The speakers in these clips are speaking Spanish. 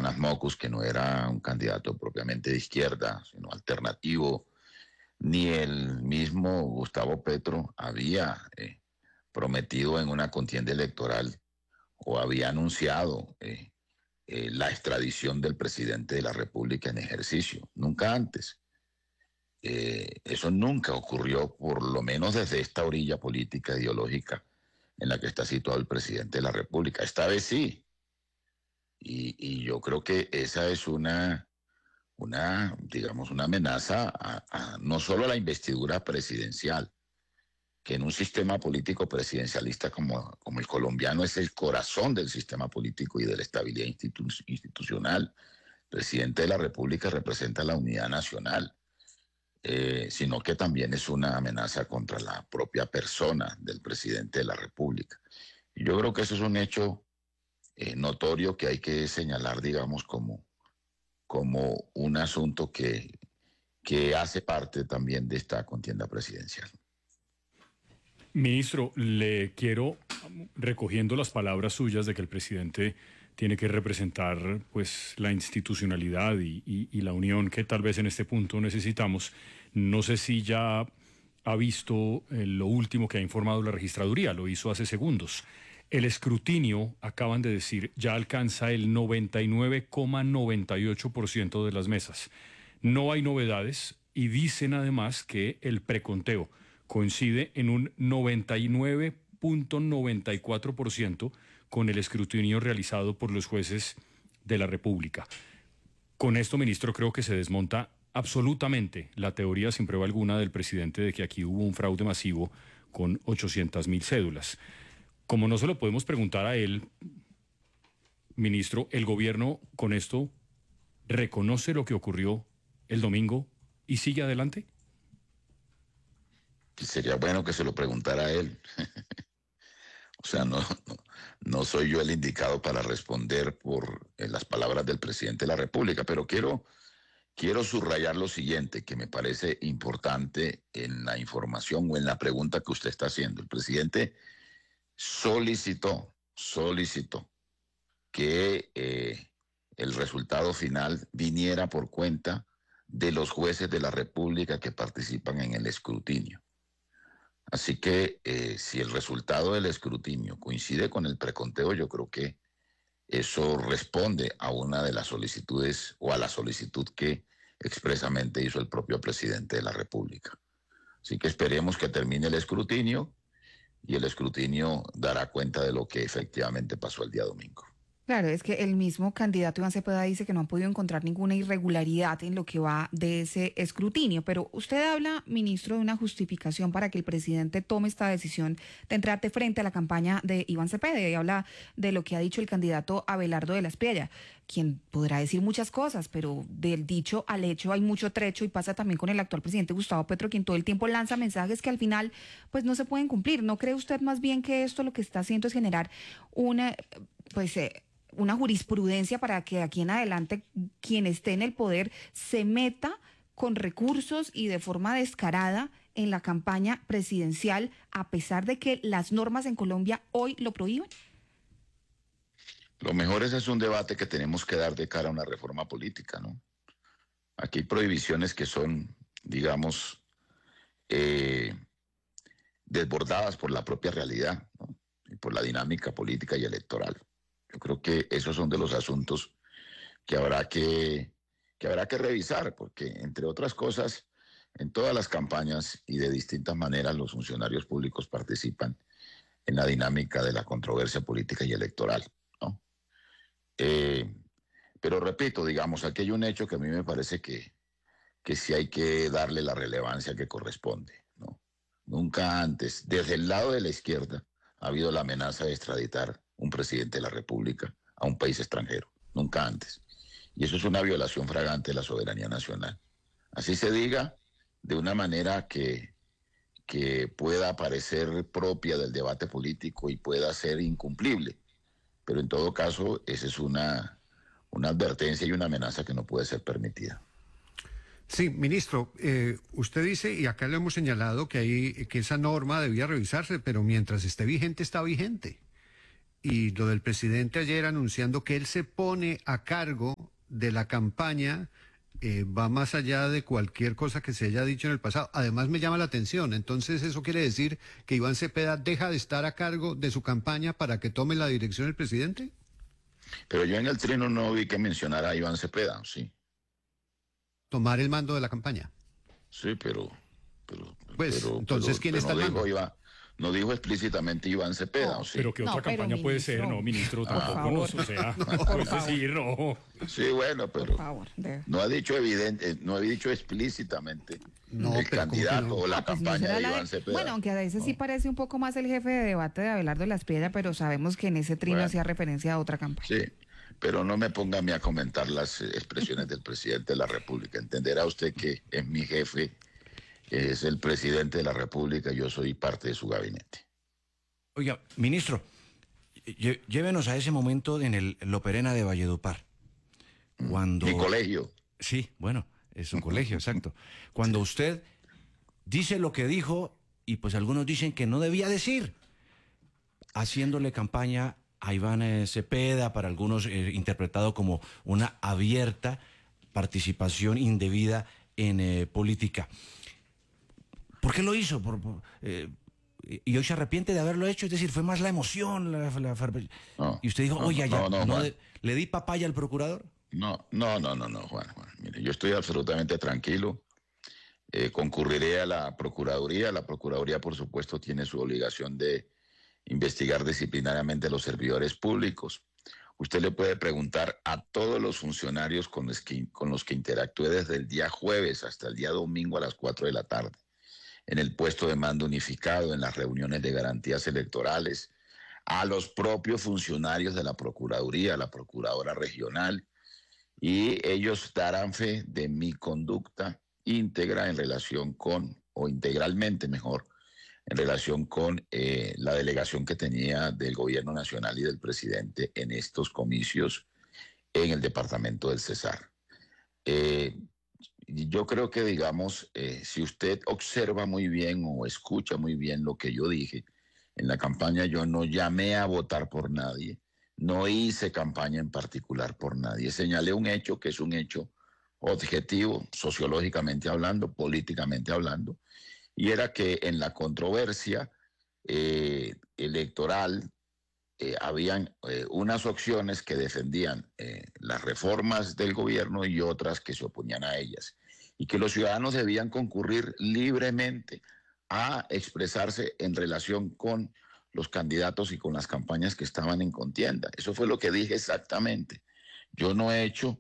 Jonas Mockus, que no era un candidato propiamente de izquierda, sino alternativo, ni el mismo Gustavo Petro había prometido en una contienda electoral o había anunciado la extradición del presidente de la República en ejercicio. Nunca antes. Eso nunca ocurrió, por lo menos desde esta orilla política ideológica en la que está situado el presidente de la República. Esta vez sí. Y yo creo que esa es digamos, una amenaza no solo a la investidura presidencial, que en un sistema político presidencialista como el colombiano es el corazón del sistema político y de la estabilidad institucional. El presidente de la República representa la unidad nacional, sino que también es una amenaza contra la propia persona del presidente de la República. Y yo creo que eso es un hecho notorio que hay que señalar, digamos, como un asunto que hace parte también de esta contienda presidencial. Ministro, le quiero, recogiendo las palabras suyas de que el presidente tiene que representar pues la institucionalidad y la unión que tal vez en este punto necesitamos, no sé si ya ha visto lo último que ha informado la registraduría, lo hizo hace segundos. El escrutinio, acaban de decir, ya alcanza el 99,98% de las mesas. No hay novedades y dicen además que el preconteo coincide en un 99,94% con el escrutinio realizado por los jueces de la República. Con esto, ministro, creo que se desmonta absolutamente la teoría sin prueba alguna del presidente de que aquí hubo un fraude masivo con 800.000 cédulas. Como no se lo podemos preguntar a él, ministro, ¿el gobierno con esto reconoce lo que ocurrió el domingo y sigue adelante? Sería bueno que se lo preguntara a él. O sea, no soy yo el indicado para responder por las palabras del presidente de la República, pero quiero subrayar lo siguiente, que me parece importante en la información o en la pregunta que usted está haciendo. El presidente solicitó que el resultado final viniera por cuenta de los jueces de la República que participan en el escrutinio. Así que si el resultado del escrutinio coincide con el preconteo, yo creo que eso responde a una de las solicitudes o a la solicitud que expresamente hizo el propio presidente de la República. Así que esperemos que termine el escrutinio y el escrutinio dará cuenta de lo que efectivamente pasó el día domingo. Claro, es que el mismo candidato Iván Cepeda dice que no han podido encontrar ninguna irregularidad en lo que va de ese escrutinio, pero usted habla, ministro, de una justificación para que el presidente tome esta decisión de entrar de frente a la campaña de Iván Cepeda, y habla de lo que ha dicho el candidato Abelardo de la Espriella, quien podrá decir muchas cosas, pero del dicho al hecho hay mucho trecho, y pasa también con el actual presidente Gustavo Petro, quien todo el tiempo lanza mensajes que al final pues no se pueden cumplir. ¿No cree usted más bien que esto lo que está haciendo es generar una jurisprudencia para que de aquí en adelante quien esté en el poder se meta con recursos y de forma descarada en la campaña presidencial, a pesar de que las normas en Colombia hoy lo prohíben? Lo mejor es un debate que tenemos que dar de cara a una reforma política, ¿no? Aquí hay prohibiciones que son, digamos, desbordadas por la propia realidad, ¿no? Y por la dinámica política y electoral. Yo creo que esos son de los asuntos que habrá que revisar, porque entre otras cosas, en todas las campañas y de distintas maneras los funcionarios públicos participan en la dinámica de la controversia política y electoral, ¿no? Pero repito, digamos, aquí hay un hecho que a mí me parece que sí hay que darle la relevancia que corresponde, ¿no? Nunca antes, desde el lado de la izquierda, ha habido la amenaza de extraditar un presidente de la República a un país extranjero. Nunca antes. Y eso es una violación flagrante de la soberanía nacional. Así se diga, de una manera que pueda parecer propia del debate político y pueda ser incumplible. Pero en todo caso, esa es una advertencia y una amenaza que no puede ser permitida. Sí, ministro, usted dice, y acá lo hemos señalado, que esa norma debía revisarse, pero mientras esté vigente, está vigente. Y lo del presidente ayer anunciando que él se pone a cargo de la campaña va más allá de cualquier cosa que se haya dicho en el pasado. Además me llama la atención, entonces eso quiere decir que Iván Cepeda deja de estar a cargo de su campaña para que tome la dirección el presidente. Pero yo en el trino no vi que mencionara a Iván Cepeda, sí. Tomar el mando de la campaña. Sí, Pues, entonces, ¿quién está al mando? No dijo explícitamente Iván Cepeda, No, ¿o sí? Pero que No, otra pero, campaña puede ser, ministro, no, ministro, por tampoco nos, favor. o sea, Por puedes favor. decir, no. Sí, bueno, Por pero favor. no ha dicho evidente, no ha dicho explícitamente No, el pero ¿cómo que candidato no? o la Pues no campaña será de la Iván Cepeda. Bueno, aunque a veces sí parece un poco más el jefe de debate de Abelardo de la Espriella, pero sabemos que en ese trino Bueno. hacía referencia a otra campaña. Sí, pero no me ponga a mí a comentar las expresiones del presidente de la República. Entenderá usted que es mi jefe, es el presidente de la República, yo soy parte de su gabinete. Oiga, ministro, llévenos a ese momento en el Loperena de Valledupar. Cuando... Mi colegio. Sí, bueno, es un colegio, exacto. Cuando usted dice lo que dijo y pues algunos dicen que no debía decir, haciéndole campaña a Iván Cepeda, para algunos interpretado como una abierta participación indebida en política. ¿Por qué lo hizo? Y hoy se arrepiente de haberlo hecho, es decir, fue más la emoción. No, y usted dijo, no, oye, no, no, Juan. ¿le di papaya al procurador? No, Juan. Mire, yo estoy absolutamente tranquilo. Concurriré a la Procuraduría. La Procuraduría, por supuesto, tiene su obligación de investigar disciplinariamente a los servidores públicos. Usted le puede preguntar a todos los funcionarios con los que interactué desde el día jueves hasta el día domingo a las 4 de la tarde, en el puesto de mando unificado, en las reuniones de garantías electorales, a los propios funcionarios de la Procuraduría, la Procuradora Regional, y ellos darán fe de mi conducta íntegra en relación con, o integralmente mejor, en relación con la delegación que tenía del gobierno nacional y del presidente en estos comicios en el departamento del Cesar. Yo creo que, digamos, si usted observa muy bien o escucha muy bien lo que yo dije, en la campaña yo no llamé a votar por nadie, no hice campaña en particular por nadie, señalé un hecho que es un hecho objetivo, sociológicamente hablando, políticamente hablando, y era que en la controversia electoral habían unas opciones que defendían las reformas del gobierno y otras que se oponían a ellas, y que los ciudadanos debían concurrir libremente a expresarse en relación con los candidatos y con las campañas que estaban en contienda. Eso fue lo que dije exactamente. Yo no he hecho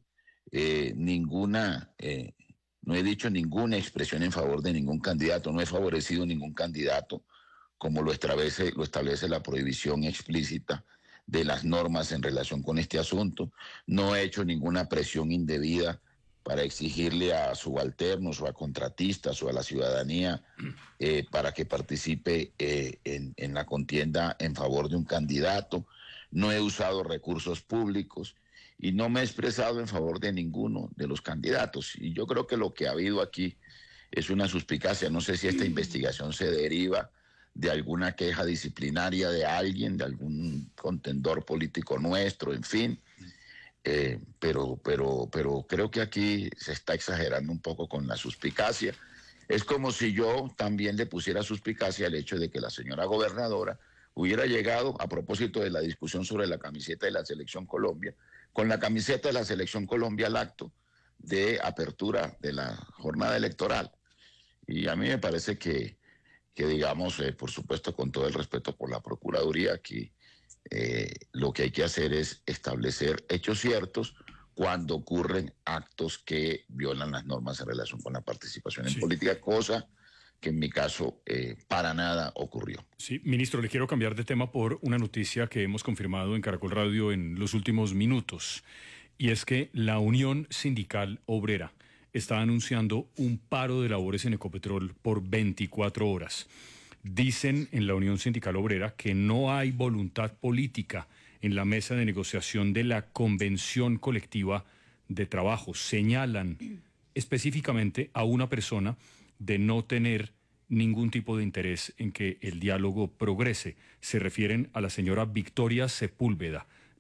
no he dicho ninguna expresión en favor de ningún candidato, no he favorecido ningún candidato, como lo establece la prohibición explícita de las normas en relación con este asunto. No he hecho ninguna presión indebida para exigirle a subalternos o a contratistas o a la ciudadanía para que participe en la contienda en favor de un candidato. No he usado recursos públicos y no me he expresado en favor de ninguno de los candidatos. Y yo creo que lo que ha habido aquí es una suspicacia. No sé si esta investigación se deriva de alguna queja disciplinaria de alguien, de algún contendor político nuestro, en fin. Pero creo que aquí se está exagerando un poco con la suspicacia. Es como si yo también le pusiera suspicacia al hecho de que la señora gobernadora hubiera llegado, a propósito de la discusión sobre la camiseta de la Selección Colombia, con la camiseta de la Selección Colombia al acto de apertura de la jornada electoral. Y a mí me parece que digamos, por supuesto, con todo el respeto por la Procuraduría, aquí lo que hay que hacer es establecer hechos ciertos cuando ocurren actos que violan las normas en relación con la participación en política, cosa que en mi caso para nada ocurrió. Sí, ministro, le quiero cambiar de tema por una noticia que hemos confirmado en Caracol Radio en los últimos minutos, y es que la Unión Sindical Obrera está anunciando un paro de labores en Ecopetrol por 24 horas. Dicen en la Unión Sindical Obrera que no hay voluntad política en la mesa de negociación de la Convención Colectiva de Trabajo. Señalan específicamente a una persona de no tener ningún tipo de interés en que el diálogo progrese. Se refieren a la señora Victoria Sepúlveda,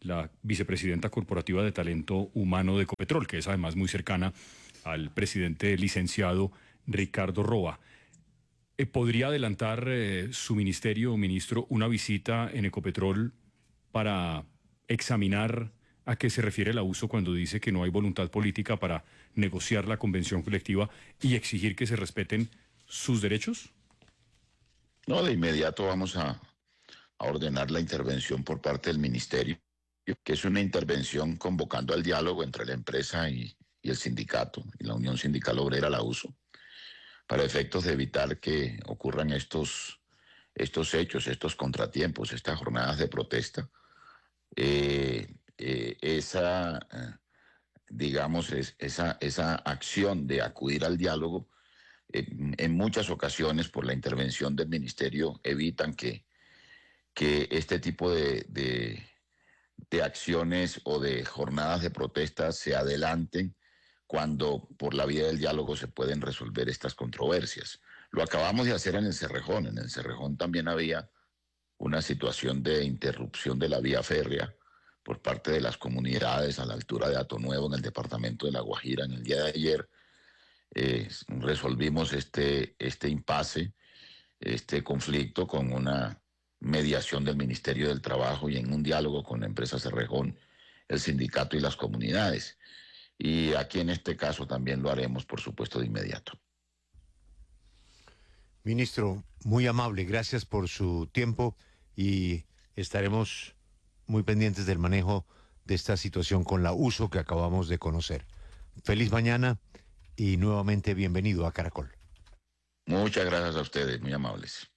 la vicepresidenta corporativa de talento humano de Ecopetrol, que es además muy cercana al presidente licenciado Ricardo Roa. ¿Podría adelantar su ministerio, ministro, una visita en Ecopetrol para examinar a qué se refiere el abuso cuando dice que no hay voluntad política para negociar la convención colectiva y exigir que se respeten sus derechos? No, de inmediato vamos a ordenar la intervención por parte del ministerio, que es una intervención convocando al diálogo entre la empresa y el sindicato, y la Unión Sindical Obrera, la USO, para efectos de evitar que ocurran estos hechos, estos contratiempos, estas jornadas de protesta. Esa acción de acudir al diálogo, en muchas ocasiones por la intervención del ministerio evitan que este tipo de acciones o de jornadas de protesta se adelanten cuando por la vía del diálogo se pueden resolver estas controversias. Lo acabamos de hacer en el Cerrejón. En el Cerrejón también había una situación de interrupción de la vía férrea por parte de las comunidades a la altura de Hato Nuevo, en el departamento de La Guajira. En el día de ayer resolvimos este impasse, este conflicto, con una mediación del Ministerio del Trabajo y en un diálogo con la empresa Cerrejón, el sindicato y las comunidades. Y aquí en este caso también lo haremos, por supuesto, de inmediato. Ministro, muy amable, gracias por su tiempo y estaremos muy pendientes del manejo de esta situación con la USO que acabamos de conocer. Feliz mañana y nuevamente bienvenido a Caracol. Muchas gracias a ustedes, muy amables.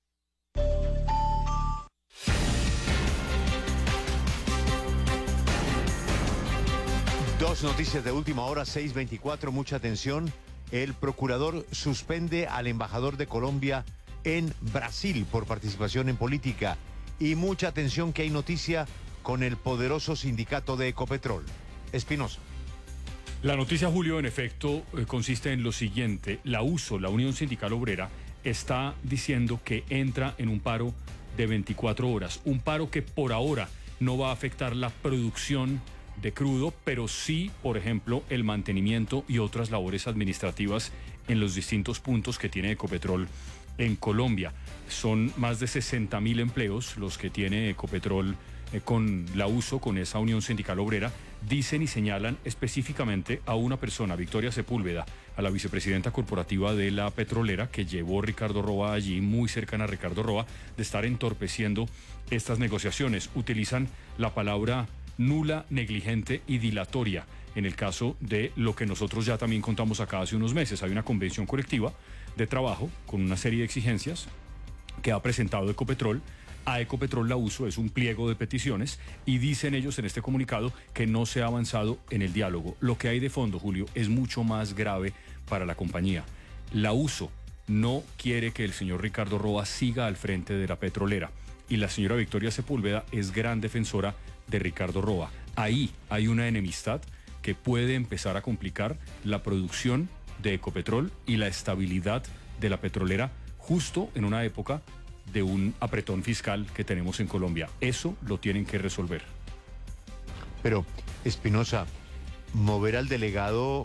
Dos noticias de última hora, 6:24, mucha atención. El procurador suspende al embajador de Colombia en Brasil por participación en política. Y mucha atención que hay noticia con el poderoso sindicato de Ecopetrol. Espinosa. La noticia, Julio, en efecto, consiste en lo siguiente. La USO, la Unión Sindical Obrera, está diciendo que entra en un paro de 24 horas. Un paro que por ahora no va a afectar la producción de crudo, pero sí, por ejemplo, el mantenimiento y otras labores administrativas en los distintos puntos que tiene Ecopetrol en Colombia. Son más de 60.000 empleos los que tiene Ecopetrol con la USO, con esa Unión Sindical Obrera. Dicen y señalan específicamente a una persona, Victoria Sepúlveda, a la vicepresidenta corporativa de la petrolera, que llevó Ricardo Roa allí, muy cercana a Ricardo Roa, de estar entorpeciendo estas negociaciones. Utilizan la palabra nula, negligente y dilatoria en el caso de lo que nosotros ya también contamos acá hace unos meses. Hay una convención colectiva de trabajo con una serie de exigencias que ha presentado Ecopetrol. A Ecopetrol la USO es un pliego de peticiones y dicen ellos en este comunicado que no se ha avanzado en el diálogo. Lo que hay de fondo, Julio, es mucho más grave para la compañía. La USO no quiere que el señor Ricardo Roa siga al frente de la petrolera y la señora Victoria Sepúlveda es gran defensora de Ricardo Roa. Ahí hay una enemistad que puede empezar a complicar la producción de Ecopetrol y la estabilidad de la petrolera justo en una época de un apretón fiscal que tenemos en Colombia. Eso lo tienen que resolver. Pero, Espinosa, mover al delegado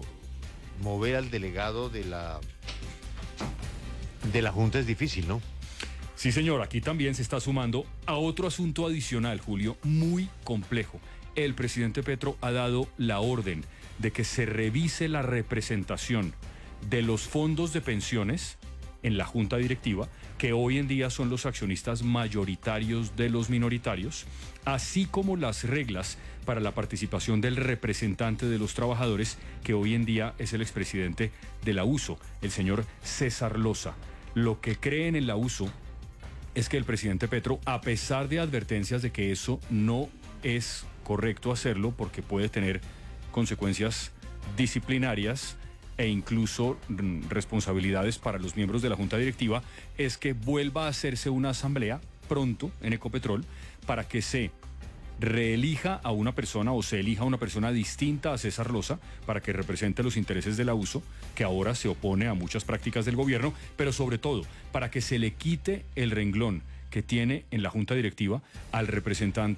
de la Junta es difícil, ¿no? Sí, señor, aquí también se está sumando a otro asunto adicional, Julio, muy complejo. El presidente Petro ha dado la orden de que se revise la representación de los fondos de pensiones en la Junta Directiva, que hoy en día son los accionistas mayoritarios de los minoritarios, así como las reglas para la participación del representante de los trabajadores, que hoy en día es el expresidente de la USO, el señor César Loza. Lo que creen en la USO es que el presidente Petro, a pesar de advertencias de que eso no es correcto hacerlo porque puede tener consecuencias disciplinarias e incluso responsabilidades para los miembros de la Junta Directiva, es que vuelva a hacerse una asamblea pronto en Ecopetrol para que se reelija a una persona o se elija a una persona distinta a César Loza para que represente los intereses de la USO, que ahora se opone a muchas prácticas del gobierno, pero sobre todo para que se le quite el renglón que tiene en la Junta Directiva al representante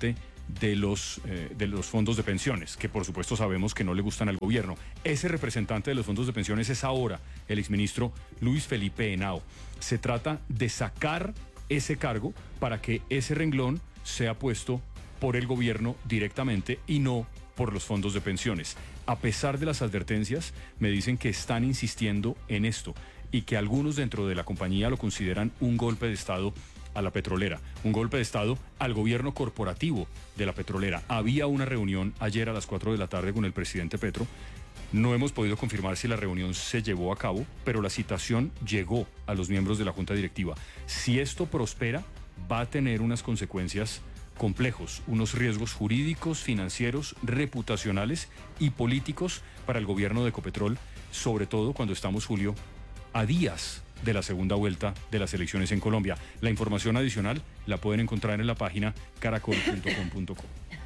de los fondos de pensiones, que por supuesto sabemos que no le gustan al gobierno. Ese representante de los fondos de pensiones es ahora el exministro Luis Felipe Henao. Se trata de sacar ese cargo para que ese renglón sea puesto por el gobierno directamente y no por los fondos de pensiones. A pesar de las advertencias, me dicen que están insistiendo en esto y que algunos dentro de la compañía lo consideran un golpe de Estado a la petrolera, un golpe de Estado al gobierno corporativo de la petrolera. Había una reunión ayer a las 4 de la tarde con el presidente Petro. No hemos podido confirmar si la reunión se llevó a cabo, pero la citación llegó a los miembros de la Junta Directiva. Si esto prospera, va a tener unas consecuencias complejos, unos riesgos jurídicos, financieros, reputacionales y políticos para el gobierno de Ecopetrol, sobre todo cuando estamos, Julio, a días de la segunda vuelta de las elecciones en Colombia. La información adicional la pueden encontrar en la página caracol.com.co.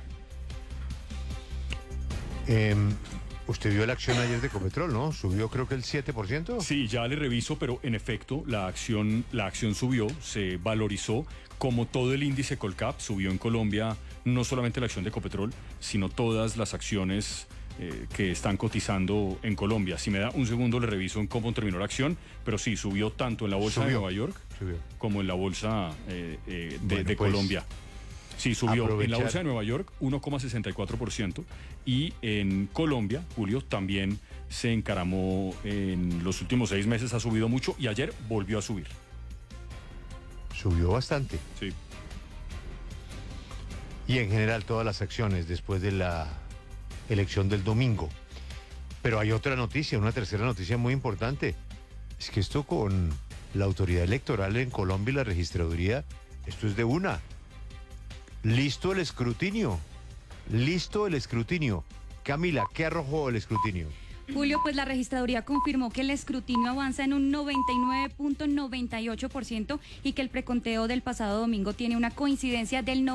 Usted vio la acción ayer de Ecopetrol, ¿no? Subió creo que el 7%. Sí, ya le reviso, pero en efecto la acción subió, se valorizó, como todo el índice Colcap subió en Colombia, no solamente la acción de Ecopetrol, sino todas las acciones que están cotizando en Colombia. Si me da un segundo le reviso en cómo terminó la acción, pero sí, subió tanto en la bolsa de Nueva York como en la bolsa de Colombia. Sí, subió en la bolsa de Nueva York 1,64% y en Colombia, Julio, también se encaramó en los últimos 6 meses, ha subido mucho y ayer volvió a subir. Subió bastante. Sí. Y en general todas las acciones después de la elección del domingo. Pero hay otra noticia, una tercera noticia muy importante. Es que esto con la autoridad electoral en Colombia y la registraduría, esto es de una. Listo el escrutinio. Listo el escrutinio. Camila, ¿qué arrojó el escrutinio? Julio, pues la registraduría confirmó que el escrutinio avanza en un 99.98% y que el preconteo del pasado domingo tiene una coincidencia del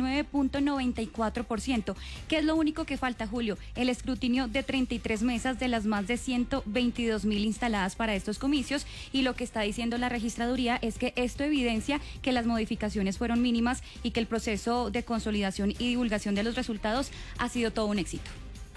99.94%. ¿Qué es lo único que falta, Julio? El escrutinio de 33 mesas de las más de 122.000 instaladas para estos comicios, y lo que está diciendo la registraduría es que esto evidencia que las modificaciones fueron mínimas y que el proceso de consolidación y divulgación de los resultados ha sido todo un éxito.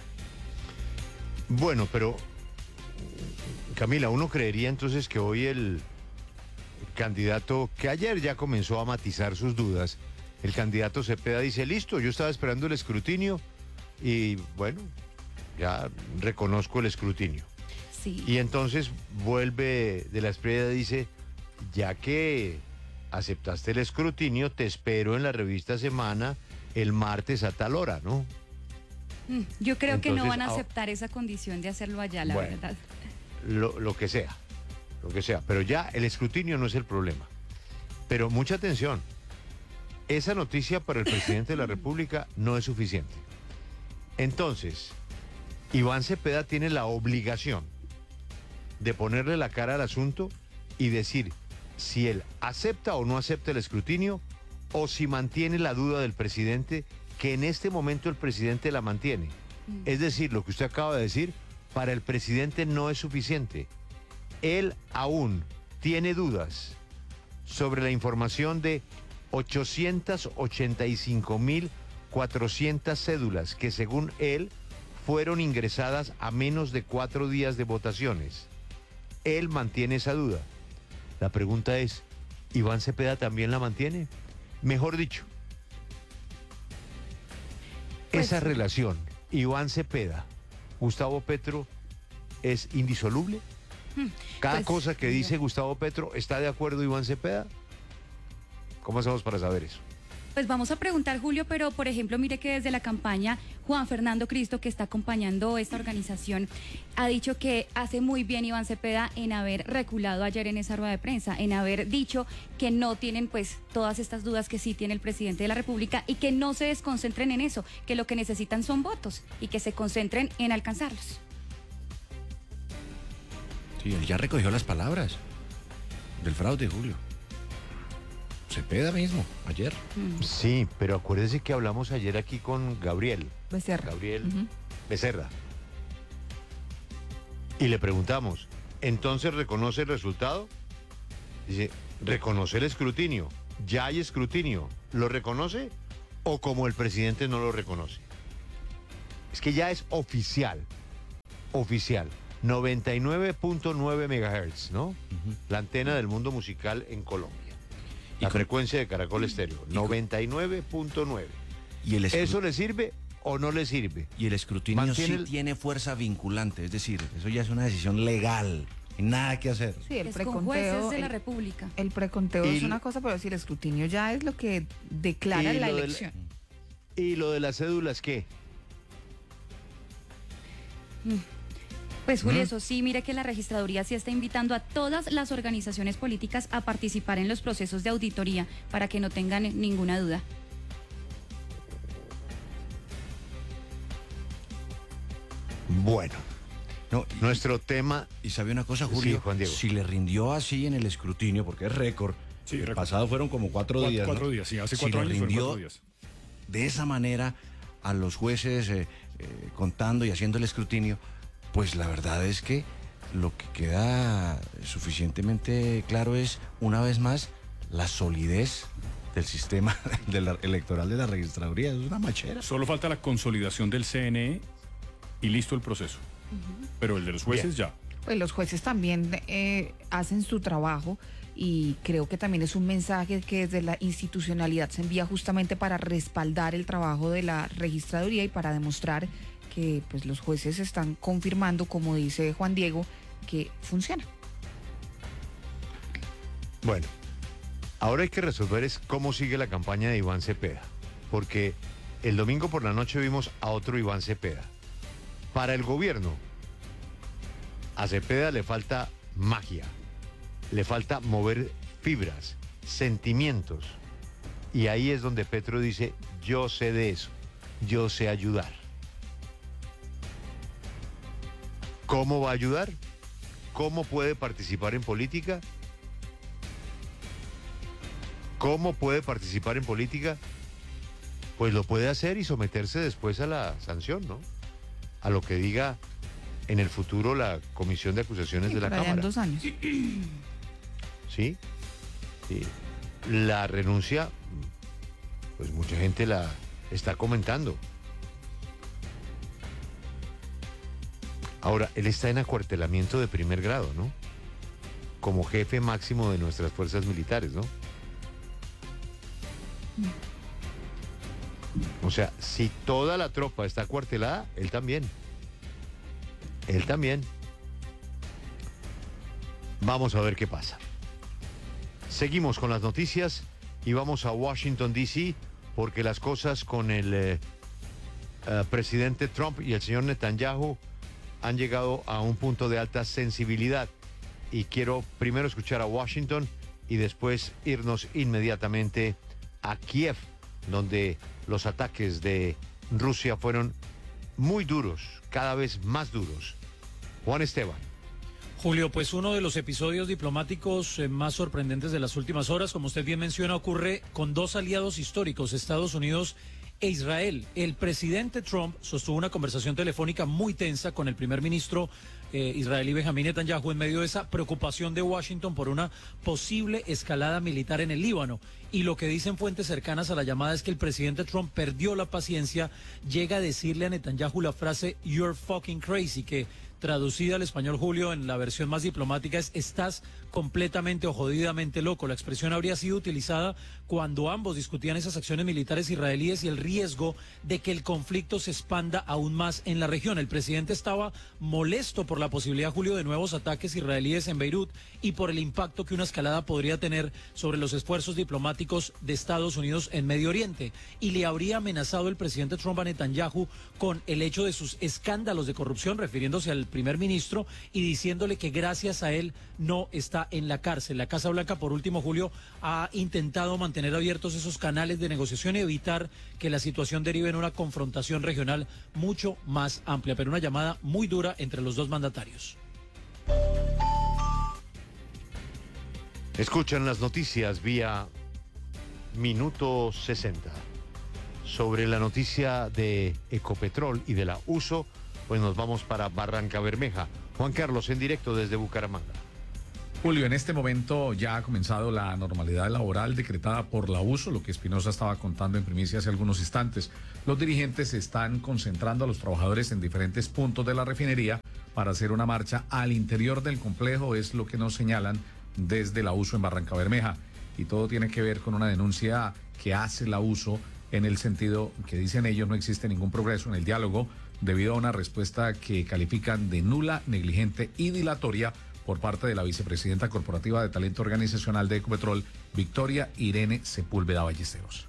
Bueno, pero Camila, uno creería entonces que hoy el candidato, que ayer ya comenzó a matizar sus dudas, el candidato Cepeda dice, listo, yo estaba esperando el escrutinio y bueno, ya reconozco el escrutinio. Sí. Y entonces vuelve de la espera y dice, ya que aceptaste el escrutinio, te espero en la revista Semana el martes a tal hora, ¿no? Yo creo que no Entonces, van a aceptar esa condición de hacerlo allá, la verdad. Lo que sea, pero ya el escrutinio no es el problema. Pero mucha atención, esa noticia para el presidente de la República no es suficiente. Entonces, Iván Cepeda tiene la obligación de ponerle la cara al asunto y decir si él acepta o no acepta el escrutinio, o si mantiene la duda del presidente, que en este momento el presidente la mantiene. Es decir, lo que usted acaba de decir, para el presidente no es suficiente. Él aún tiene dudas sobre la información de 885.400 cédulas que según él fueron ingresadas a menos de 4 días de votaciones. Él mantiene esa duda. La pregunta es, ¿Iván Cepeda también la mantiene? Mejor dicho, esa relación, Iván Cepeda, Gustavo Petro, ¿es indisoluble? Cada cosa que dice Gustavo Petro, ¿está de acuerdo Iván Cepeda? ¿Cómo hacemos para saber eso? Pues vamos a preguntar, Julio, pero por ejemplo, mire que desde la campaña Juan Fernando Cristo, que está acompañando esta organización, ha dicho que hace muy bien Iván Cepeda en haber reculado ayer en esa rueda de prensa, en haber dicho que no tienen pues todas estas dudas que sí tiene el presidente de la República y que no se desconcentren en eso, que lo que necesitan son votos y que se concentren en alcanzarlos. Sí, él ya recogió las palabras del fraude, Julio. Cepeda mismo, ayer. Sí, pero acuérdese que hablamos ayer aquí con Gabriel Becerra. Becerra. Y le preguntamos, ¿entonces reconoce el resultado? Dice, reconoce el escrutinio. Ya hay escrutinio. ¿Lo reconoce o como el presidente no lo reconoce. Es que ya es oficial. 99.9 MHz, ¿no? La antena del mundo musical en Colombia. La frecuencia de Caracol Estéreo, 99.9. ¿Eso le sirve o no le sirve? Y el escrutinio sí tiene fuerza vinculante, es decir, eso ya es una decisión legal. Nada que hacer. Sí, el Es con preconteo jueces de la República. El preconteo es una cosa, pero si el escrutinio ya es lo que declara la elección. ¿Y lo de las cédulas qué? Pues Julio, eso sí, mire que la registraduría sí está invitando a todas las organizaciones políticas a participar en los procesos de auditoría para que no tengan ninguna duda. Bueno, No, nuestro tema... Y sabe una cosa, Julio, Sí, Juan Diego. si le rindió así en el escrutinio, porque es récord, Sí, el récord. pasado fueron como 4 días. Cuatro ¿no? días, sí, hace Si 4 le años fueron rindió 4 días. de esa manera a los jueces contando y haciendo el escrutinio, pues la verdad es que lo que queda suficientemente claro es, una vez más, la solidez del sistema electoral de la registraduría. Es una machera. Solo falta la consolidación del CNE y listo el proceso. Pero el de los jueces ya. Pues los jueces también hacen su trabajo y creo que también es un mensaje que desde la institucionalidad se envía justamente para respaldar el trabajo de la registraduría y para demostrar que pues los jueces están confirmando, como dice Juan Diego, que funciona. Bueno, ahora hay que resolver es cómo sigue la campaña de Iván Cepeda, porque el domingo por la noche vimos a otro Iván Cepeda. Para el gobierno, a Cepeda le falta magia, le falta mover fibras, sentimientos, y ahí es donde Petro dice, yo sé de eso, yo sé ayudar. ¿Cómo va a ayudar? ¿Cómo puede participar en política? ¿Cómo puede participar en política? Pues lo puede hacer y someterse después a la sanción, ¿no? A lo que diga en el futuro la Comisión de Acusaciones Sí, de la por allá Cámara. en 2 años. ¿Sí? Sí. La renuncia, pues mucha gente la está comentando. Ahora, él está en acuartelamiento de primer grado, ¿no? Como jefe máximo de nuestras fuerzas militares, ¿no? O sea, si toda la tropa está acuartelada, él también. Él también. Vamos a ver qué pasa. Seguimos con las noticias y vamos a Washington, D.C., porque las cosas con el presidente Trump y el señor Netanyahu han llegado a un punto de alta sensibilidad. Y quiero primero escuchar a Washington y después irnos inmediatamente a Kiev, donde los ataques de Rusia fueron muy duros, cada vez más duros. Juan Esteban. Julio, pues uno de los episodios diplomáticos más sorprendentes de las últimas horas, como usted bien menciona, ocurre con dos aliados históricos, Estados Unidos e Israel. El presidente Trump sostuvo una conversación telefónica muy tensa con el primer ministro israelí Benjamín Netanyahu en medio de esa preocupación de Washington por una posible escalada militar en el Líbano. Y lo que dicen fuentes cercanas a la llamada es que el presidente Trump perdió la paciencia, llega a decirle a Netanyahu la frase "You're fucking crazy", que traducida al español, Julio, en la versión más diplomática es "estás completamente o jodidamente loco". La expresión habría sido utilizada cuando ambos discutían esas acciones militares israelíes y el riesgo de que el conflicto se expanda aún más en la región. El presidente estaba molesto por la posibilidad, Julio, de nuevos ataques israelíes en Beirut y por el impacto que una escalada podría tener sobre los esfuerzos diplomáticos de Estados Unidos en Medio Oriente. Y le habría amenazado el presidente Trump a Netanyahu con el hecho de sus escándalos de corrupción, refiriéndose al primer ministro y diciéndole que gracias a él no está en la cárcel. La Casa Blanca, por último, Julio, ha intentado mantener abiertos esos canales de negociación y evitar que la situación derive en una confrontación regional mucho más amplia, pero una llamada muy dura entre los dos mandatarios. Escuchan las noticias vía Minuto 60. Sobre la noticia de Ecopetrol y de la uso, pues nos vamos para Barranca Bermeja. Juan Carlos, en directo desde Bucaramanga. Julio, en este momento ya ha comenzado la normalidad laboral decretada por la USO, lo que Espinosa estaba contando en primicia hace algunos instantes. Los dirigentes están concentrando a los trabajadores en diferentes puntos de la refinería para hacer una marcha al interior del complejo, es lo que nos señalan desde la USO en Barranca Bermeja. Y todo tiene que ver con una denuncia que hace la USO en el sentido que dicen ellos no existe ningún progreso en el diálogo debido a una respuesta que califican de nula, negligente y dilatoria por parte de la vicepresidenta corporativa de talento organizacional de Ecopetrol, Victoria Irene Sepúlveda Ballesteros.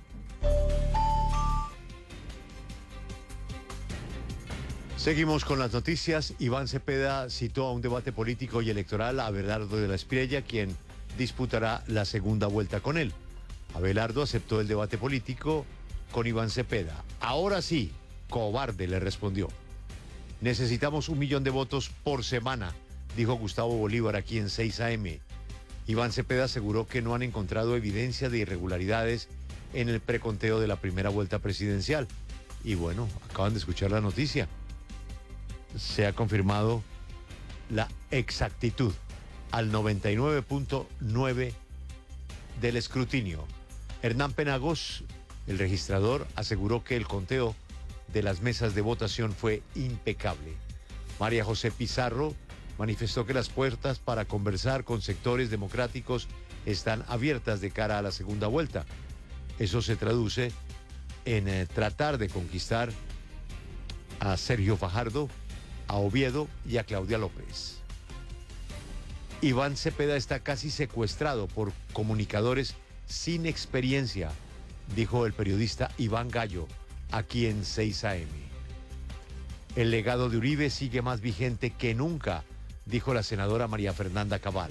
Seguimos con las noticias. Iván Cepeda citó a un debate político y electoral a Abelardo de la Espriella, quien disputará la segunda vuelta con él. Abelardo aceptó el debate político con Iván Cepeda. Ahora sí, cobarde, le respondió. Necesitamos 1 millón de votos por semana, dijo Gustavo Bolívar aquí en 6 AM. Iván Cepeda aseguró que no han encontrado evidencia de irregularidades en el preconteo de la primera vuelta presidencial. Y bueno, acaban de escuchar la noticia. Se ha confirmado la exactitud al 99.9 del escrutinio. Hernán Penagos, el registrador, aseguró que el conteo de las mesas de votación fue impecable. María José Pizarro manifestó que las puertas para conversar con sectores democráticos están abiertas de cara a la segunda vuelta. Eso se traduce en tratar de conquistar a Sergio Fajardo, a Oviedo y a Claudia López. Iván Cepeda está casi secuestrado por comunicadores sin experiencia, dijo el periodista Iván Gallo, aquí en 6 AM. El legado de Uribe sigue más vigente que nunca, dijo la senadora María Fernanda Cabal.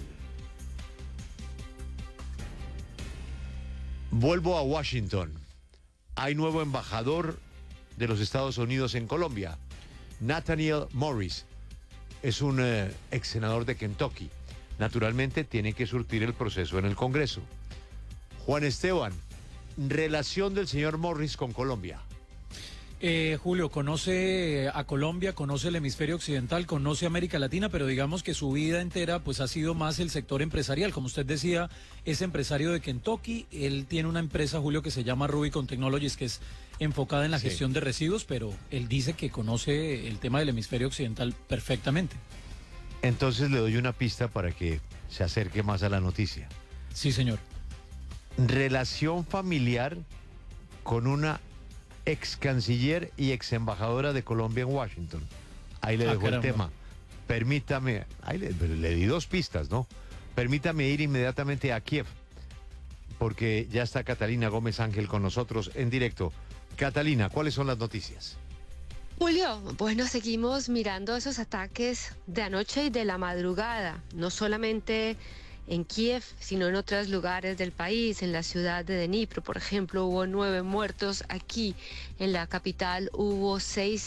Vuelvo a Washington. Hay nuevo embajador de los Estados Unidos en Colombia. Nathaniel Morris es un ex senador de Kentucky. Naturalmente tiene que surtir el proceso en el Congreso. Juan Esteban, relación del señor Morris con Colombia. Julio, conoce a Colombia, conoce el hemisferio occidental, conoce América Latina, pero digamos que su vida entera pues ha sido más el sector empresarial. Como usted decía, es empresario de Kentucky. Él tiene una empresa, Julio, que se llama Rubicon Technologies, que es enfocada en la gestión de residuos, pero él dice que conoce el tema del hemisferio occidental perfectamente. Entonces le doy una pista para que se acerque más a la noticia. Sí, señor. Relación familiar con una ex canciller y ex embajadora de Colombia en Washington. Ahí le dejo el tema. Permítame, ahí le di 2 pistas, ¿no? Permítame ir inmediatamente a Kiev, porque ya está Catalina Gómez Ángel con nosotros en directo. Catalina, ¿cuáles son las noticias? Julio, bueno, seguimos mirando esos ataques de anoche y de la madrugada, no solamente en Kiev, sino en otros lugares del país. En la ciudad de Dnipro, por ejemplo, hubo 9 muertos. Aquí, en la capital, hubo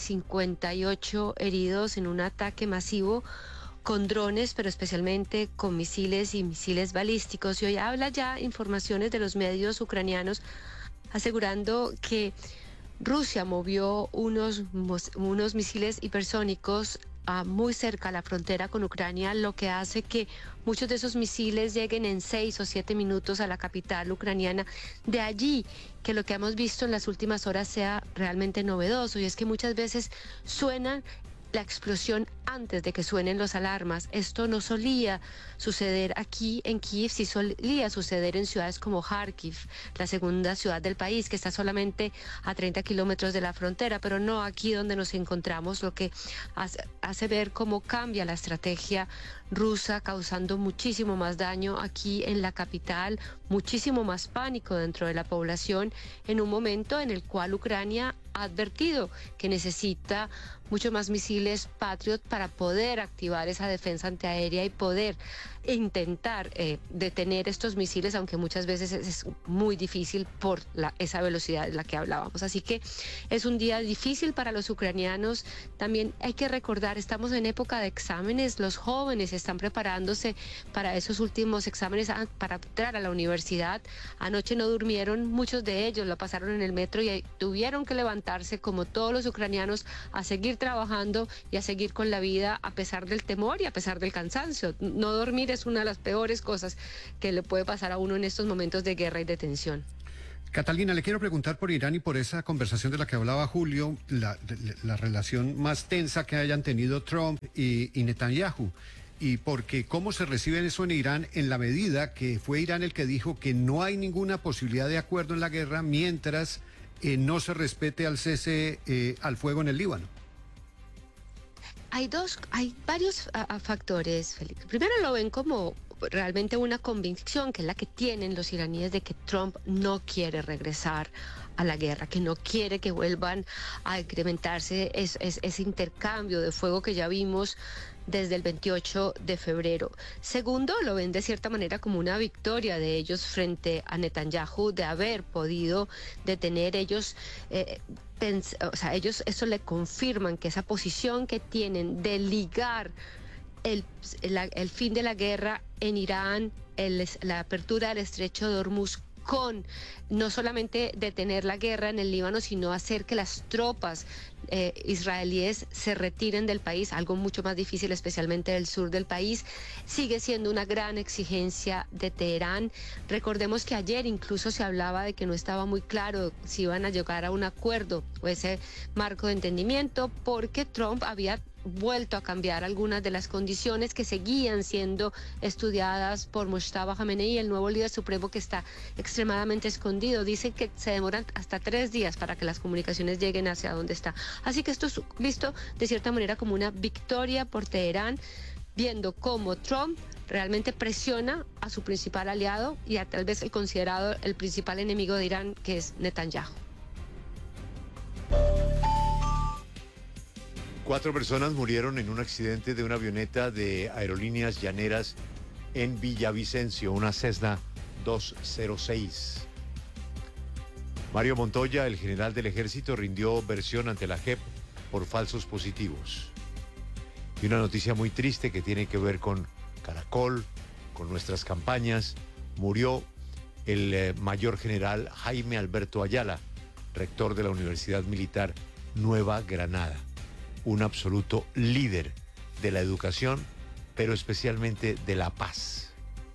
658 heridos en un ataque masivo con drones, pero especialmente con misiles y misiles balísticos. Y hoy habla ya informaciones de los medios ucranianos asegurando que Rusia movió unos misiles hipersónicos muy cerca a la frontera con Ucrania, lo que hace que muchos de esos misiles lleguen en 6 o 7 minutos a la capital ucraniana. De allí que lo que hemos visto en las últimas horas sea realmente novedoso, y es que muchas veces suenan la explosión antes de que suenen las alarmas. Esto no solía suceder aquí en Kiev, sí solía suceder en ciudades como Kharkiv, la segunda ciudad del país, que está solamente a 30 kilómetros de la frontera, pero no aquí donde nos encontramos, lo que hace ver cómo cambia la estrategia rusa, causando muchísimo más daño aquí en la capital, muchísimo más pánico dentro de la población, en un momento en el cual Ucrania ha advertido que necesita mucho más misiles Patriot para poder activar esa defensa antiaérea y poder intentar detener estos misiles, aunque muchas veces es muy difícil por esa velocidad de la que hablábamos. Así que es un día difícil para los ucranianos. También hay que recordar, estamos en época de exámenes, los jóvenes están preparándose para esos últimos exámenes para entrar a la universidad. Anoche no durmieron, muchos de ellos lo pasaron en el metro y tuvieron que levantar levantarse como todos los ucranianos a seguir trabajando y a seguir con la vida a pesar del temor y a pesar del cansancio. No dormir es una de las peores cosas que le puede pasar a uno en estos momentos de guerra y de tensión. Catalina, le quiero preguntar por Irán y por esa conversación de la que hablaba Julio, la relación más tensa que hayan tenido Trump y Netanyahu. Y porque cómo se recibe eso en Irán en la medida que fue Irán el que dijo que no hay ninguna posibilidad de acuerdo en la guerra mientras no se respete al cese al fuego en el Líbano. Hay varios factores, Félix. Primero lo ven como realmente una convicción, que es la que tienen los iraníes, de que Trump no quiere regresar a la guerra, que no quiere que vuelvan a incrementarse ese intercambio de fuego que ya vimos desde el 28 de febrero. Segundo, lo ven de cierta manera como una victoria de ellos frente a Netanyahu, de haber podido detener ellos. Ellos eso le confirman que esa posición que tienen de ligar el fin de la guerra en Irán, la apertura del estrecho de Hormuz, con no solamente detener la guerra en el Líbano, sino hacer que las tropas israelíes se retiren del país, algo mucho más difícil, especialmente del sur del país, sigue siendo una gran exigencia de Teherán. Recordemos que ayer incluso se hablaba de que no estaba muy claro si iban a llegar a un acuerdo o ese marco de entendimiento, porque Trump había vuelto a cambiar algunas de las condiciones que seguían siendo estudiadas por Mojtaba Khamenei, el nuevo líder supremo, que está extremadamente escondido. Dicen que se demoran hasta 3 días para que las comunicaciones lleguen hacia donde está. Así que esto es visto de cierta manera como una victoria por Teherán, viendo cómo Trump realmente presiona a su principal aliado y a tal vez el considerado el principal enemigo de Irán, que es Netanyahu. 4 personas murieron en un accidente de una avioneta de Aerolíneas Llaneras en Villavicencio, una Cessna 206. Mario Montoya, el general del ejército, rindió versión ante la JEP por falsos positivos. Y una noticia muy triste que tiene que ver con Caracol, con nuestras campañas. Murió el mayor general Jaime Alberto Ayala, rector de la Universidad Militar Nueva Granada. Un absoluto líder de la educación, pero especialmente de la paz.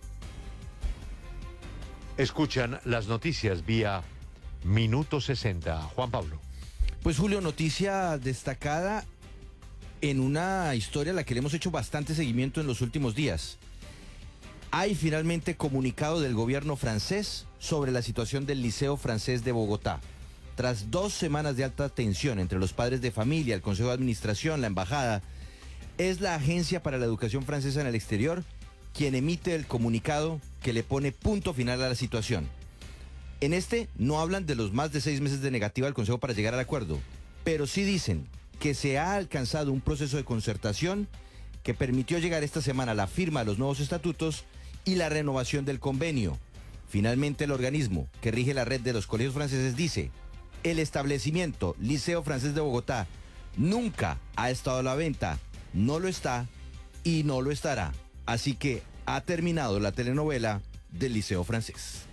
Escuchan las noticias vía Minuto 60. Juan Pablo. Pues Julio, noticia destacada en una historia a la que le hemos hecho bastante seguimiento en los últimos días. Hay finalmente comunicado del gobierno francés sobre la situación del Liceo Francés de Bogotá. Tras 2 semanas de alta tensión entre los padres de familia, el Consejo de Administración, la Embajada, es la Agencia para la Educación Francesa en el Exterior quien emite el comunicado que le pone punto final a la situación. En este no hablan de los más de 6 meses de negativa del Consejo para llegar al acuerdo, pero sí dicen que se ha alcanzado un proceso de concertación que permitió llegar esta semana a la firma de los nuevos estatutos y la renovación del convenio. Finalmente, el organismo que rige la red de los colegios franceses dice: el establecimiento Liceo Francés de Bogotá nunca ha estado a la venta, no lo está y no lo estará. Así que ha terminado la telenovela del Liceo Francés.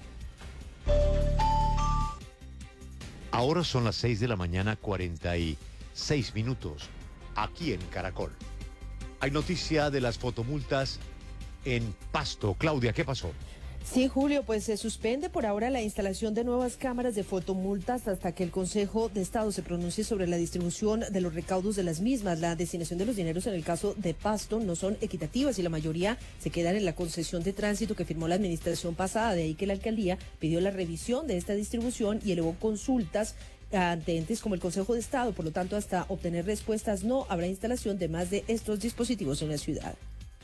Ahora son las 6 de la mañana, 46 minutos, aquí en Caracol. Hay noticia de las fotomultas en Pasto. Claudia, ¿qué pasó? Sí, Julio, pues se suspende por ahora la instalación de nuevas cámaras de fotomultas hasta que el Consejo de Estado se pronuncie sobre la distribución de los recaudos de las mismas. La destinación de los dineros en el caso de Pasto no son equitativas y la mayoría se quedan en la concesión de tránsito que firmó la administración pasada. De ahí que la alcaldía pidió la revisión de esta distribución y elevó consultas ante entes como el Consejo de Estado. Por lo tanto, hasta obtener respuestas no habrá instalación de más de estos dispositivos en la ciudad.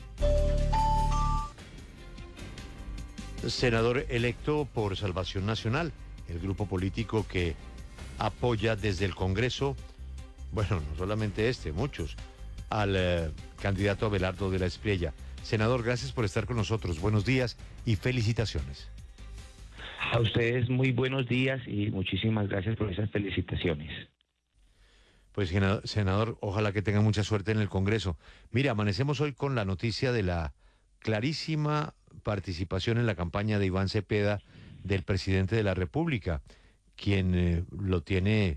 Senador electo por Salvación Nacional, el grupo político que apoya desde el Congreso, bueno, no solamente muchos, al candidato Abelardo de la Espriella. Senador, gracias por estar con nosotros. Buenos días y felicitaciones. A ustedes muy buenos días y muchísimas gracias por esas felicitaciones. Pues, senador, ojalá que tenga mucha suerte en el Congreso. Mira, amanecemos hoy con la noticia de la clarísima participación en la campaña de Iván Cepeda, del presidente de la República, quien lo tiene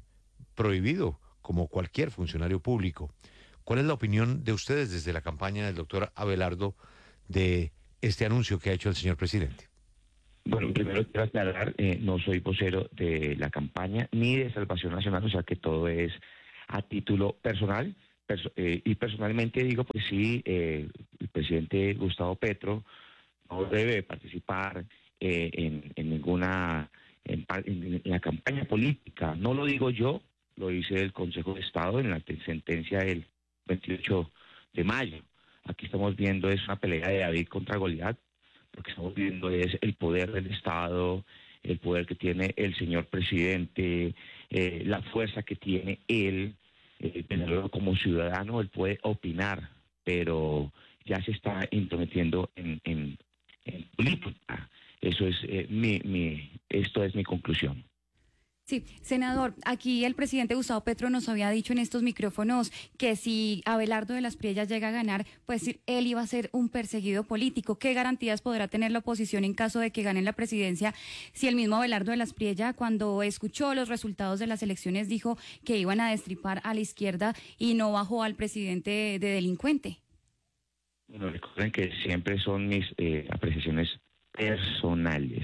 prohibido, como cualquier funcionario público. ¿Cuál es la opinión de ustedes desde la campaña del doctor Abelardo de este anuncio que ha hecho el señor presidente? Bueno, primero quiero aclarar, no soy vocero de la campaña ni de Salvación Nacional, o sea que todo es a título personal. Y personalmente digo, pues sí, el presidente Gustavo Petro no debe participar en ninguna, en la campaña política. No lo digo yo, lo dice el Consejo de Estado en la sentencia del 28 de mayo. Aquí estamos viendo es una pelea de David contra Goliat. Lo que estamos viendo es el poder del Estado, el poder que tiene el señor presidente, la fuerza que tiene él. Como ciudadano él puede opinar, pero ya se está intrometiendo en política. Eso es esto es mi conclusión. Sí, senador, aquí el presidente Gustavo Petro nos había dicho en estos micrófonos que si Abelardo de las Priellas llega a ganar, pues él iba a ser un perseguido político. ¿Qué garantías podrá tener la oposición en caso de que gane la presidencia si el mismo Abelardo de las Priellas, cuando escuchó los resultados de las elecciones, dijo que iban a destripar a la izquierda y no bajó al presidente de delincuente? Bueno, recuerden que siempre son mis apreciaciones personales.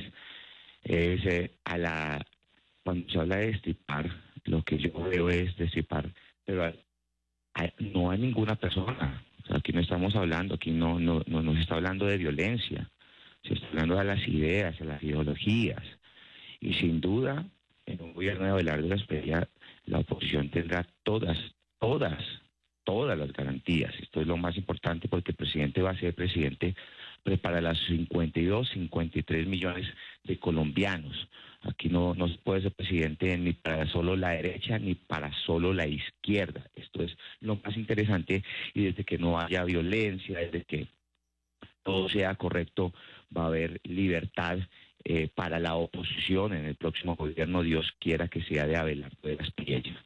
Cuando se habla de destripar, lo que yo veo es destripar, pero no hay ninguna persona. O sea, aquí no estamos hablando, aquí no se está hablando de violencia, se está hablando de las ideas, de las ideologías. Y sin duda, en un gobierno de Abelardo de las Priellas, la oposición tendrá todas las garantías. Esto es lo más importante porque el presidente va a ser presidente para las 53 millones de colombianos. Aquí no se puede ser presidente ni para solo la derecha ni para solo la izquierda. Esto es lo más interesante, y desde que no haya violencia, desde que todo sea correcto, va a haber libertad para la oposición en el próximo gobierno, Dios quiera que sea de Abelardo de las Priellas.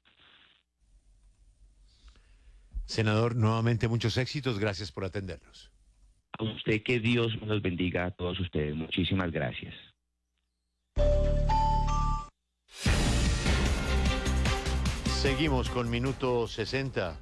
Senador, nuevamente muchos éxitos, gracias por atendernos. A usted, que Dios me los bendiga a todos ustedes. Muchísimas gracias. Seguimos con minuto 60.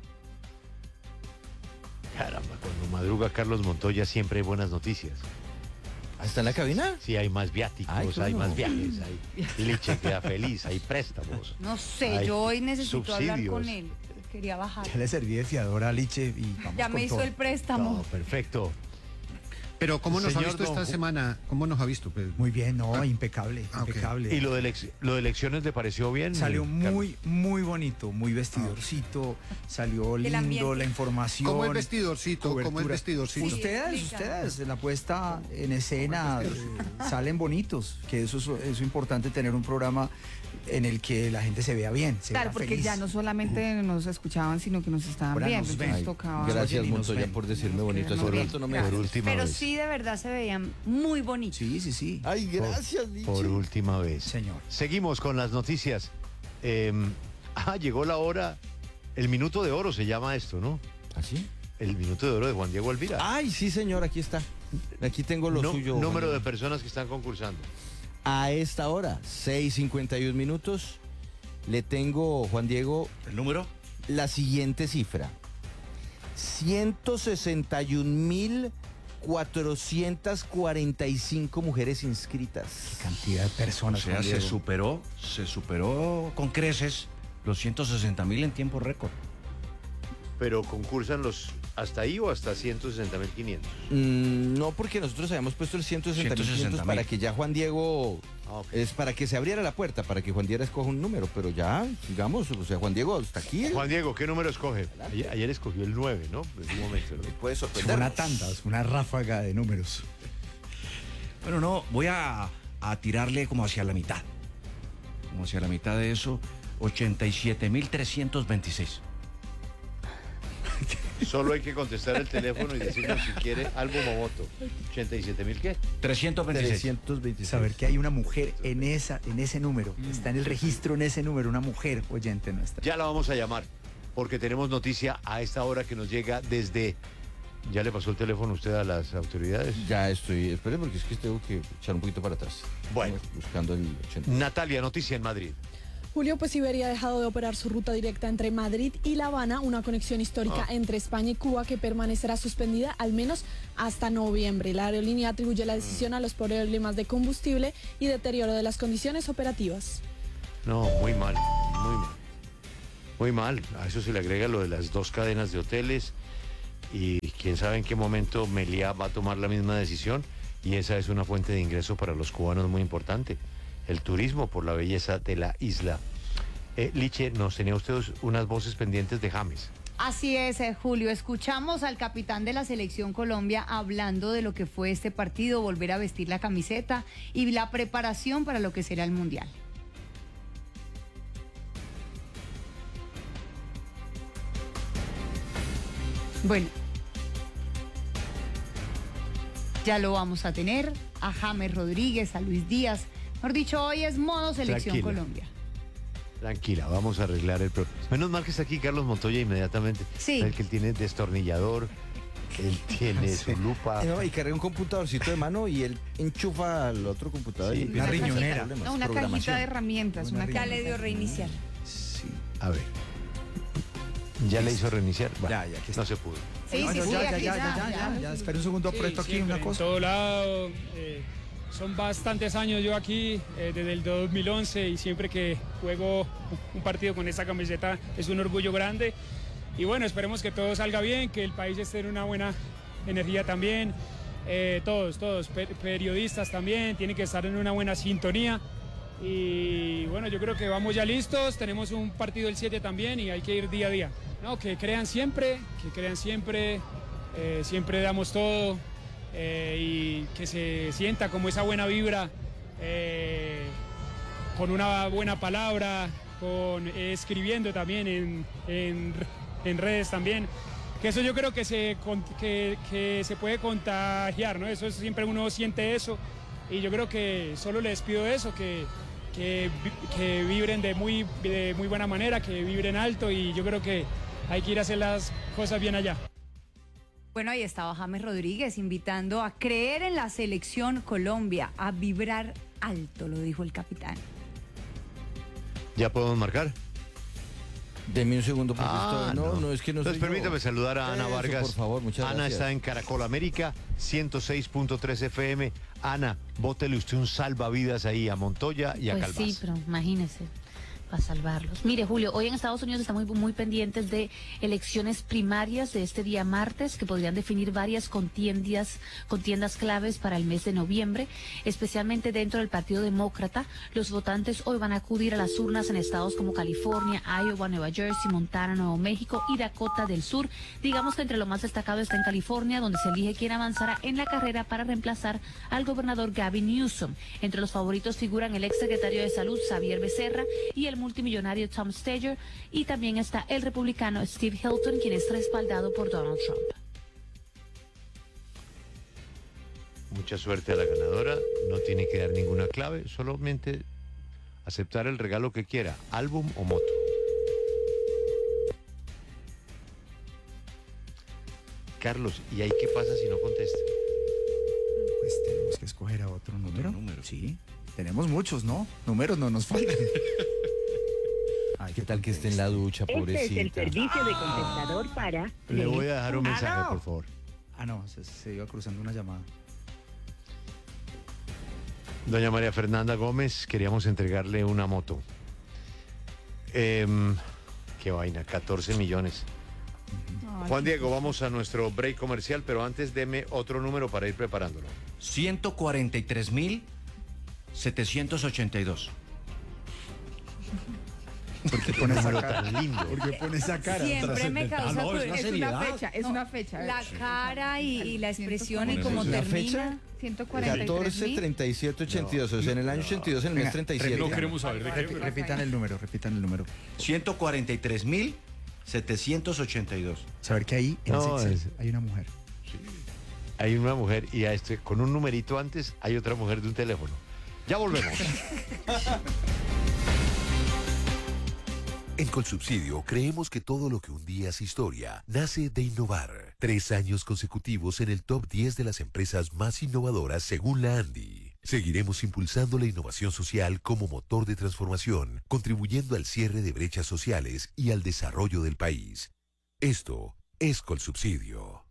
Caramba, cuando madruga Carlos Montoya siempre hay buenas noticias. ¿Está en la cabina? Sí, hay más viáticos, hay más viajes, hay leche queda feliz, hay préstamos. No sé, yo hoy necesito hablar con él. Quería bajar. Ya le serví de fiador a Liche y vamos ya me hizo todo el préstamo. No, perfecto. Pero ¿cómo nos ha visto esta semana? ¿Cómo nos ha visto? Pues, muy bien, no, impecable, impecable. Okay. ¿Y lo de elecciones le pareció bien? Salió muy bonito, muy vestidorcito, salió lindo, la información. ¿Cómo es vestidorcito? Cobertura. ¿Cómo es vestidorcito? Ustedes, en la puesta en escena salen bonitos, que eso es importante, tener un programa en el que la gente se vea bien, claro, porque feliz. Ya no solamente nos escuchaban, sino que nos estaban viendo. Entonces tocaba. Gracias, Montoya, por decirme bonito. Por última Pero vez. Sí, de verdad se veían muy bonitos. Sí. Ay, gracias, por última vez. Señor. Seguimos con las noticias. Llegó la hora. El minuto de oro se llama esto, ¿no? ¿Así? El minuto de oro de Juan Diego Alvira. Ay, sí, señor, aquí está. Aquí tengo lo suyo. Número de personas que están concursando. A esta hora, 6:51 minutos, le tengo, Juan Diego, ¿el número? La siguiente cifra. 161.445 mujeres inscritas. Qué cantidad de personas. O sea, se superó con creces los 160.000 en tiempo récord. Pero concursan los hasta ahí o hasta 160.500. No, porque nosotros habíamos puesto el 160.500 para que ya Juan Diego, es para que se abriera la puerta, para que Juan Diego escoja un número, pero ya, digamos, o sea, Juan Diego hasta aquí. Juan Diego, ¿qué número escoge? Ayer escogió el 9, ¿no? En un momento, ¿no? Puede sorprender. Una tanda, una ráfaga de números. Bueno, no, voy a tirarle como hacia la mitad. Como hacia la mitad de eso, 87.326. Solo hay que contestar el teléfono y decirnos si quiere álbum o voto. ¿87.000 qué? 326. Saber que hay una mujer en ese número. Está en el registro en ese número, una mujer oyente nuestra. Ya la vamos a llamar, porque tenemos noticia a esta hora que nos llega desde... ¿Ya le pasó el teléfono usted a las autoridades? Ya estoy, espere, porque es que tengo que echar un poquito para atrás. Bueno. Buscando el 80. Natalia, noticia en Madrid. Julio, pues Iberia ha dejado de operar su ruta directa entre Madrid y La Habana, una conexión histórica entre España y Cuba que permanecerá suspendida al menos hasta noviembre. La aerolínea atribuye la decisión a los problemas de combustible y deterioro de las condiciones operativas. No, muy mal, muy mal. Muy mal. A eso se le agrega lo de las 2 cadenas de hoteles y quién sabe en qué momento Meliá va a tomar la misma decisión, y esa es una fuente de ingreso para los cubanos muy importante. El turismo por la belleza de la isla. Liche, nos tenía usted unas voces pendientes de James. Así es, Julio. Escuchamos al capitán de la Selección Colombia hablando de lo que fue este partido, volver a vestir la camiseta y la preparación para lo que será el Mundial. Bueno, ya lo vamos a tener a James Rodríguez, a Luis Díaz. Mejor dicho, hoy es modo Selección Colombia. Tranquila, vamos a arreglar el problema. Menos mal que está aquí Carlos Montoya inmediatamente. Sí. El que él tiene destornillador, él tiene su lupa. No, y carga un computadorcito de mano y él enchufa al otro computador. Sí, y una riñonera. No, una cajita de herramientas. Ya le dio reiniciar. Sí. A ver. ¿Ya le hizo reiniciar? Bueno, ya aquí está. No se pudo. Sí, Ya, espera un segundo, aprieto aquí una cosa. En todo lado, son bastantes años yo aquí, desde el 2011, y siempre que juego un partido con esta camiseta es un orgullo grande. Y bueno, esperemos que todo salga bien, que el país esté en una buena energía también. Todos, periodistas también, tienen que estar en una buena sintonía. Y bueno, yo creo que vamos ya listos, tenemos un partido el 7 también y hay que ir día a día. No, que crean siempre, siempre damos todo, y que se sienta como esa buena vibra, con una buena palabra, escribiendo también en redes también. Que eso yo creo que se puede contagiar, ¿no? Eso siempre uno siente eso, y yo creo que solo les pido eso, que vibren de muy buena manera, que vibren alto, y yo creo que hay que ir a hacer las cosas bien allá. Bueno, ahí estaba James Rodríguez invitando a creer en la Selección Colombia, a vibrar alto, lo dijo el capitán. ¿Ya podemos marcar? Deme un segundo, porque no, es que no. Entonces permítame saludar a Ana Vargas. Por favor, muchas gracias. Ana está en Caracol América, 106.3 FM. Ana, bótele usted un salvavidas ahí a Montoya y a Calvás. Sí, pero imagínese, para salvarlos. Mire, Julio, hoy en Estados Unidos están muy pendientes de elecciones primarias de este día martes, que podrían definir varias contiendas claves para el mes de noviembre, especialmente dentro del Partido Demócrata. Los votantes hoy van a acudir a las urnas en estados como California, Iowa, Nueva Jersey, Montana, Nuevo México y Dakota del Sur. Digamos que entre lo más destacado está en California, donde se elige quién avanzará en la carrera para reemplazar al gobernador Gavin Newsom. Entre los favoritos figuran el exsecretario de Salud, Xavier Becerra, y el multimillonario Tom Steyer, y también está el republicano Steve Hilton, quien es respaldado por Donald Trump. Mucha suerte a la ganadora, no tiene que dar ninguna clave, solamente aceptar el regalo que quiera, álbum o moto. Carlos, ¿y ahí qué pasa si no contesta? Pues tenemos que escoger a otro número. Sí, tenemos muchos, ¿no? Números no nos faltan. Ay, ¿qué tal que esté en la ducha, pobrecita? Este es el servicio de contestador para... Le voy a dejar un mensaje, por favor. No, se iba cruzando una llamada. Doña María Fernanda Gómez, queríamos entregarle una moto. Qué vaina, 14 millones. Juan Diego, vamos a nuestro break comercial, pero antes deme otro número para ir preparándolo. 143.782. ¿Por qué pone esa cara? Tan lindo. ¿Por qué pone esa cara? Siempre me causa es una fecha. La cara y la expresión y cómo termina. 14, 37, 82. O sea, en el año 82, en el mes 37. No queremos saber de qué. Repitan el número. 143.782. Saber que ahí en hay una mujer. Sí. Hay una mujer y con un numerito antes hay otra mujer de un teléfono. Ya volvemos. En Colsubsidio creemos que todo lo que un día es historia nace de innovar. 3 años consecutivos en el top 10 de las empresas más innovadoras según la ANDI. Seguiremos impulsando la innovación social como motor de transformación, contribuyendo al cierre de brechas sociales y al desarrollo del país. Esto es Colsubsidio.